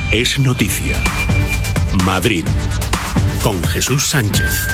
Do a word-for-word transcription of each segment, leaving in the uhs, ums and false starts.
Es noticia. Madrid, con Jesús Sánchez.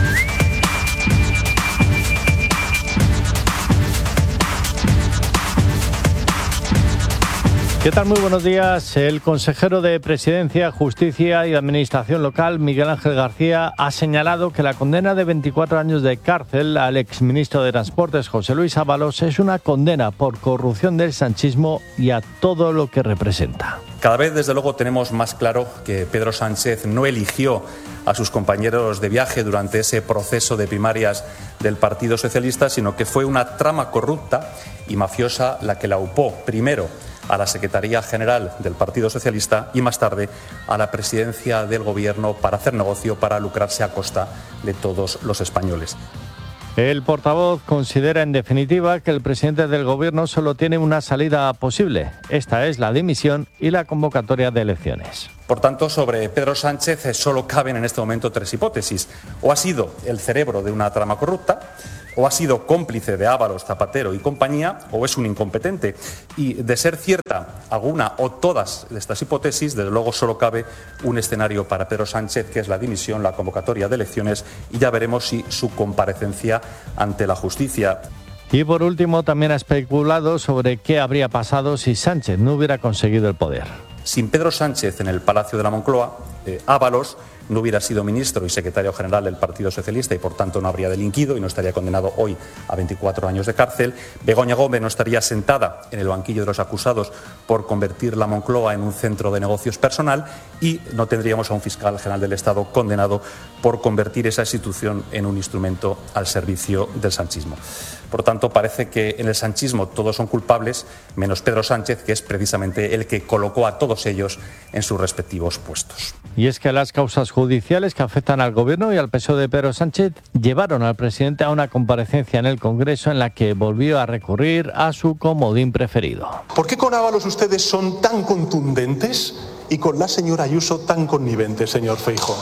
¿Qué tal? Muy buenos días. El consejero de Presidencia, Justicia y Administración Local, Miguel Ángel García, ha señalado que la condena de veinticuatro años de cárcel al exministro de Transportes, José Luis Ábalos, es una condena por corrupción del sanchismo y a todo lo que representa. Cada vez, desde luego, tenemos más claro que Pedro Sánchez no eligió a sus compañeros de viaje durante ese proceso de primarias del Partido Socialista, sino que fue una trama corrupta y mafiosa la que la upó primero a la Secretaría General del Partido Socialista y más tarde a la presidencia del Gobierno para hacer negocio, para lucrarse a costa de todos los españoles. El portavoz considera en definitiva que el presidente del Gobierno solo tiene una salida posible. Esta es la dimisión y la convocatoria de elecciones. Por tanto, sobre Pedro Sánchez solo caben en este momento tres hipótesis. O ha sido el cerebro de una trama corrupta, o ha sido cómplice de Ábalos, Zapatero y compañía, o es un incompetente. Y de ser cierta alguna o todas de estas hipótesis, desde luego solo cabe un escenario para Pedro Sánchez, que es la dimisión, la convocatoria de elecciones, y ya veremos si su comparecencia ante la justicia. Y por último, también ha especulado sobre qué habría pasado si Sánchez no hubiera conseguido el poder. Sin Pedro Sánchez en el Palacio de la Moncloa, eh, Ábalos no hubiera sido ministro y secretario general del Partido Socialista y por tanto no habría delinquido y no estaría condenado hoy a veinticuatro años de cárcel. Begoña Gómez no estaría sentada en el banquillo de los acusados por convertir la Moncloa en un centro de negocios personal y no tendríamos a un fiscal general del Estado condenado por convertir esa institución en un instrumento al servicio del sanchismo. Por tanto, parece que en el sanchismo todos son culpables, menos Pedro Sánchez, que es precisamente el que colocó a todos ellos en sus respectivos puestos. Y es que las causas judiciales que afectan al Gobierno y al P S O E de Pedro Sánchez llevaron al presidente a una comparecencia en el Congreso en la que volvió a recurrir a su comodín preferido. ¿Por qué con Ábalos ustedes son tan contundentes y con la señora Ayuso tan conniventes, señor Feijóo?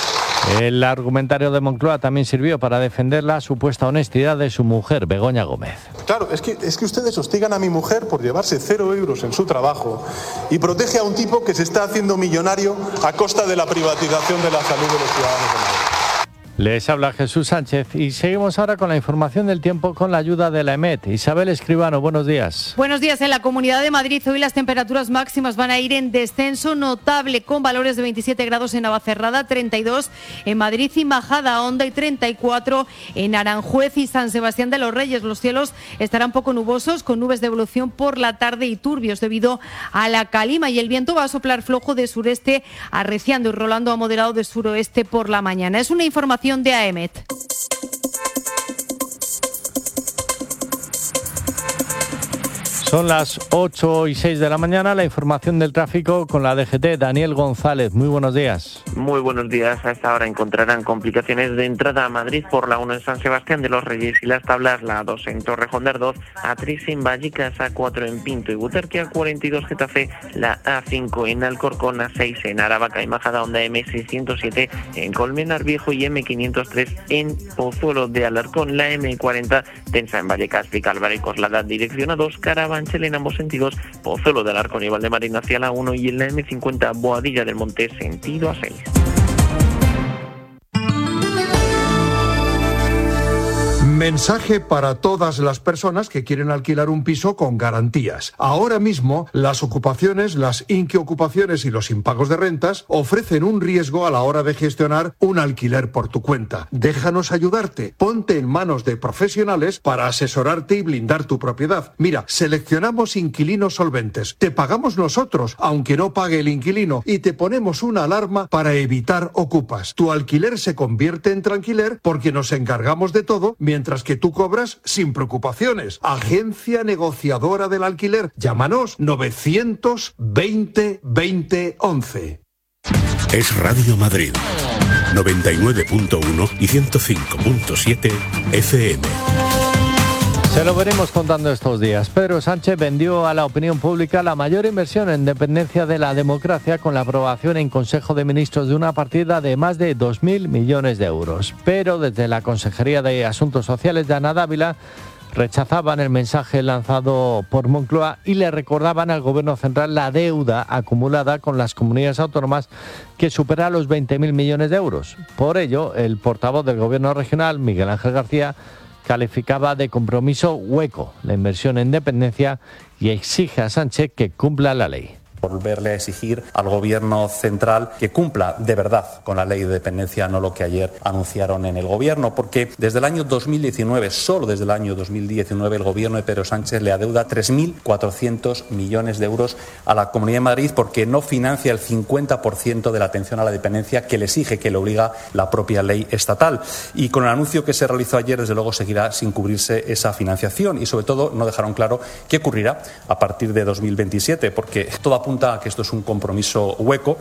El argumentario de Moncloa también sirvió para defender la supuesta honestidad de su mujer, Begoña Gómez. Claro, es que, es que ustedes hostigan a mi mujer por llevarse cero euros en su trabajo y protege a un tipo que se está haciendo millonario a costa de la privatización de la salud de los ciudadanos de Madrid. Les habla Jesús Sánchez y seguimos ahora con la información del tiempo con la ayuda de la EMET. Isabel Escribano, buenos días. Buenos días. En la Comunidad de Madrid hoy las temperaturas máximas van a ir en descenso notable con valores de veintisiete grados en Navacerrada, treinta y dos en Madrid y Majadahonda y treinta y cuatro en Aranjuez y San Sebastián de los Reyes. Los cielos estarán poco nubosos con nubes de evolución por la tarde y turbios debido a la calima y el viento va a soplar flojo de sureste arreciando y rolando a moderado de suroeste por la mañana. Es una información de A E M E T. Son las ocho y seis de la mañana, la información del tráfico con la D G T. Daniel González, muy buenos días. Muy buenos días. A esta hora encontrarán complicaciones de entrada a Madrid por la uno en San Sebastián de los Reyes y las tablas, la dos en Torrejón de Ardoz, A tres en Vallecas, A cuatro en Pinto y Butarque, A cuarenta y dos Getafe, la A cinco en Alcorcón, A seis en Aravaca y Majadahonda, M seiscientos siete en Colmenar Viejo y M quinientos tres en Pozuelo de Alarcón, la M cuarenta tensa en Vallecas, Vicálvaro y Coslada, dirección A dos, Carabanchel en ambos sentidos, Pozuelo de Alarcón y Valdemarín hacia la uno y en la M cincuenta Boadilla del Monte sentido A seis. Mensaje para todas las personas que quieren alquilar un piso con garantías. Ahora mismo, las ocupaciones, las inquiocupaciones y los impagos de rentas ofrecen un riesgo a la hora de gestionar un alquiler por tu cuenta. Déjanos ayudarte. Ponte en manos de profesionales para asesorarte y blindar tu propiedad. Mira, seleccionamos inquilinos solventes. Te pagamos nosotros, aunque no pague el inquilino, y te ponemos una alarma para evitar ocupas. Tu alquiler se convierte en tranquiler porque nos encargamos de todo mientras que tú cobras sin preocupaciones. Agencia negociadora del alquiler. Llámanos novecientos veinte veinte once. Es Radio Madrid, noventa y nueve punto uno y ciento cinco punto siete F M. Se lo veremos contando estos días. Pedro Sánchez vendió a la opinión pública la mayor inversión en dependencia de la democracia con la aprobación en Consejo de Ministros de una partida de más de dos mil millones de euros. Pero desde la Consejería de Asuntos Sociales de Ana Dávila rechazaban el mensaje lanzado por Moncloa y le recordaban al Gobierno central la deuda acumulada con las comunidades autónomas que supera los veinte mil millones de euros. Por ello, el portavoz del Gobierno regional, Miguel Ángel García, calificaba de compromiso hueco la inversión en dependencia y exige a Sánchez que cumpla la ley. Volverle a exigir al Gobierno central que cumpla de verdad con la ley de dependencia, no lo que ayer anunciaron en el Gobierno, porque desde el año dos mil diecinueve, solo desde el año dos mil diecinueve, el Gobierno de Pedro Sánchez le adeuda tres mil cuatrocientos millones de euros a la Comunidad de Madrid porque no financia el cincuenta por ciento de la atención a la dependencia que le exige, que le obliga la propia ley estatal. Y con el anuncio que se realizó ayer, desde luego, seguirá sin cubrirse esa financiación y, sobre todo, no dejaron claro qué ocurrirá a partir de dos mil veintisiete, porque todo apunta a que esto es un compromiso hueco.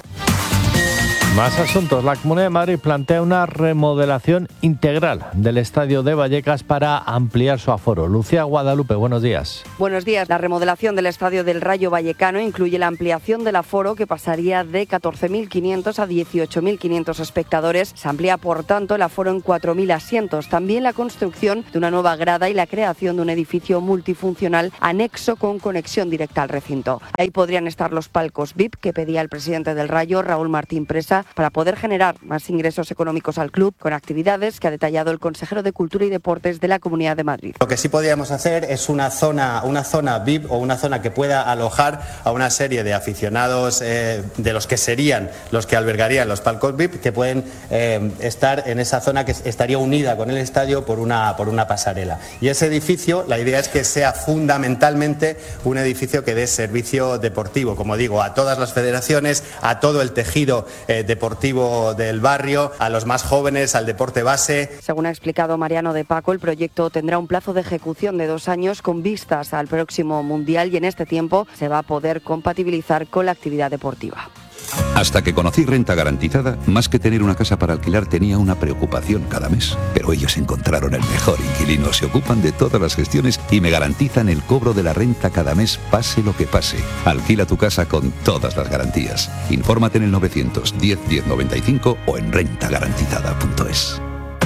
Más asuntos. La Comunidad de Madrid plantea una remodelación integral del estadio de Vallecas para ampliar su aforo. Lucía Guadalupe, buenos días. Buenos días. La remodelación del estadio del Rayo Vallecano incluye la ampliación del aforo que pasaría de catorce mil quinientos a dieciocho mil quinientos espectadores. Se amplía, por tanto, el aforo en cuatro mil asientos. También la construcción de una nueva grada y la creación de un edificio multifuncional anexo con conexión directa al recinto. Ahí podrían estar los palcos V I P que pedía el presidente del Rayo, Raúl Martín Presa, para poder generar más ingresos económicos al club con actividades que ha detallado el consejero de Cultura y Deportes de la Comunidad de Madrid. Lo que sí podríamos hacer es una zona, una zona V I P o una zona que pueda alojar a una serie de aficionados eh, de los que serían los que albergarían los palcos V I P, que pueden eh, estar en esa zona que estaría unida con el estadio por una, por una pasarela. Y ese edificio, la idea es que sea fundamentalmente un edificio que dé servicio deportivo, como digo, a todas las federaciones, a todo el tejido eh, deportivo del barrio, a los más jóvenes, al deporte base. Según ha explicado Mariano de Paco, el proyecto tendrá un plazo de ejecución de dos años con vistas al próximo Mundial y en este tiempo se va a poder compatibilizar con la actividad deportiva. Hasta que conocí Renta Garantizada, más que tener una casa para alquilar tenía una preocupación cada mes. Pero ellos encontraron el mejor inquilino, se ocupan de todas las gestiones y me garantizan el cobro de la renta cada mes, pase lo que pase. Alquila tu casa con todas las garantías. Infórmate en el novecientos diez diez noventa y cinco o en renta garantizada punto es.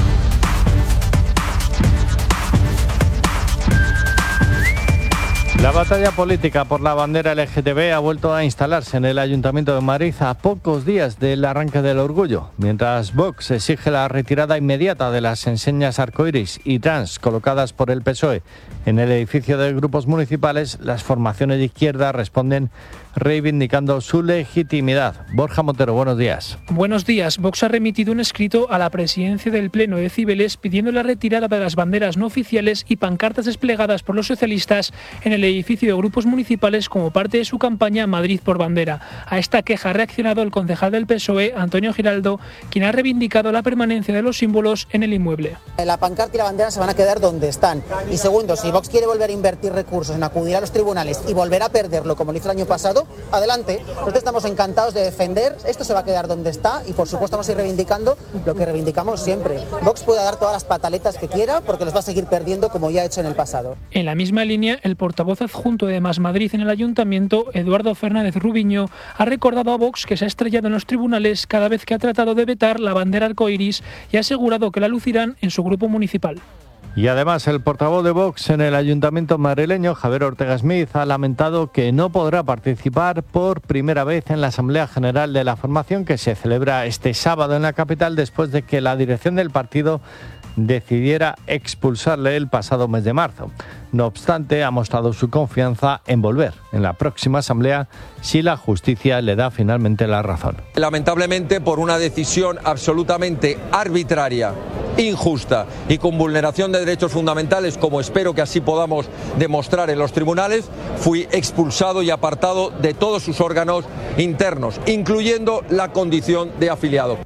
La batalla política por la bandera L G T B ha vuelto a instalarse en el Ayuntamiento de Madrid a pocos días del arranque del orgullo. Mientras Vox exige la retirada inmediata de las enseñas arcoiris y trans colocadas por el P S O E en el edificio de grupos municipales, las formaciones de izquierda responden reivindicando su legitimidad. Borja Montero, buenos días. Buenos días. Vox ha remitido un escrito a la presidencia del Pleno de Cibeles pidiendo la retirada de las banderas no oficiales y pancartas desplegadas por los socialistas en el edificio de grupos municipales como parte de su campaña Madrid por bandera. A esta queja ha reaccionado el concejal del P S O E, Antonio Giraldo, quien ha reivindicado la permanencia de los símbolos en el inmueble. La pancarta y la bandera se van a quedar donde están. Y segundo, si Vox quiere volver a invertir recursos en acudir a los tribunales y volver a perderlo como lo hizo el año pasado, adelante. Nosotros estamos encantados de defender, esto se va a quedar donde está y por supuesto vamos a ir reivindicando lo que reivindicamos siempre. Vox puede dar todas las pataletas que quiera porque los va a seguir perdiendo como ya ha hecho en el pasado. En la misma línea, el portavoz adjunto de Más Madrid en el Ayuntamiento, Eduardo Fernández Rubiño, ha recordado a Vox que se ha estrellado en los tribunales cada vez que ha tratado de vetar la bandera arcoiris y ha asegurado que la lucirán en su grupo municipal. Y además el portavoz de Vox en el Ayuntamiento madrileño, Javier Ortega Smith, ha lamentado que no podrá participar por primera vez en la Asamblea General de la formación que se celebra este sábado en la capital después de que la dirección del partido decidiera expulsarle el pasado mes de marzo. No obstante, ha mostrado su confianza en volver en la próxima asamblea si la justicia le da finalmente la razón. Lamentablemente, por una decisión absolutamente arbitraria, injusta y con vulneración de derechos fundamentales, como espero que así podamos demostrar en los tribunales, fui expulsado y apartado de todos sus órganos internos, incluyendo la condición de afiliado.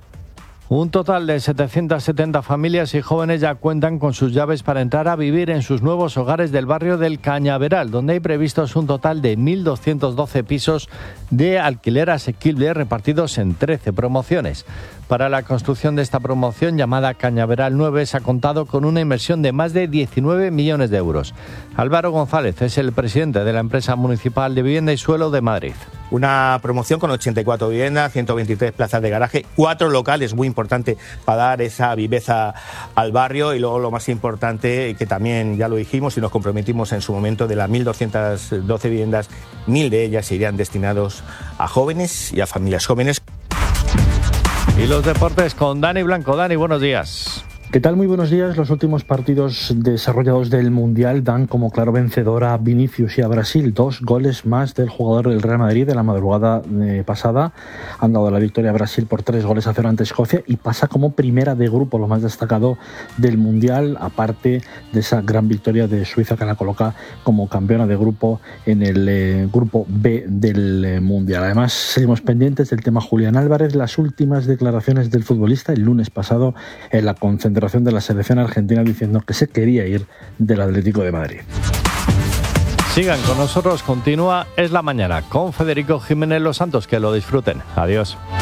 Un total de setecientas setenta familias y jóvenes ya cuentan con sus llaves para entrar a vivir en sus nuevos hogares del barrio del Cañaveral, donde hay previstos un total de mil doscientos doce pisos de alquiler asequible repartidos en trece promociones. Para la construcción de esta promoción, llamada Cañaveral nueve, se ha contado con una inversión de más de diecinueve millones de euros. Álvaro González es el presidente de la empresa municipal de vivienda y suelo de Madrid. una promoción con ochenta y cuatro viviendas, ciento veintitrés plazas de garaje, cuatro locales, muy importante para dar esa viveza al barrio, y luego lo más importante, que también ya lo dijimos y nos comprometimos en su momento, de las mil doscientas doce viviendas, mil de ellas irían destinados a jóvenes y a familias jóvenes. Y los deportes con Dani Blanco. Dani, buenos días. ¿Qué tal? Muy buenos días. Los últimos partidos desarrollados del Mundial dan como claro vencedor a Vinicius y a Brasil. Dos goles más del jugador del Real Madrid de la madrugada eh, pasada. Han dado la victoria a Brasil por tres goles a cero ante Escocia y pasa como primera de grupo, lo más destacado del Mundial, aparte de esa gran victoria de Suiza que la coloca como campeona de grupo en el eh, grupo B del eh, Mundial. Además, seguimos pendientes del tema Julián Álvarez, las últimas declaraciones del futbolista el lunes pasado en la concentración de la selección argentina, diciendo que se quería ir del Atlético de Madrid. Sigan con nosotros, continúa Es la Mañana con Federico Jiménez Los Santos, que lo disfruten. Adiós.